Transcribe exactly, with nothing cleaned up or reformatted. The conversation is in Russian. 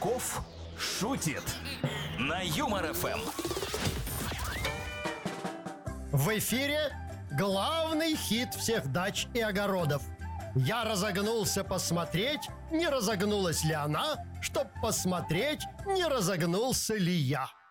Казаков шутит на Юмор ФМ. В эфире главный хит всех дач и огородов. Я разогнулся посмотреть, не разогнулась ли она, чтоб посмотреть, не разогнулся ли я.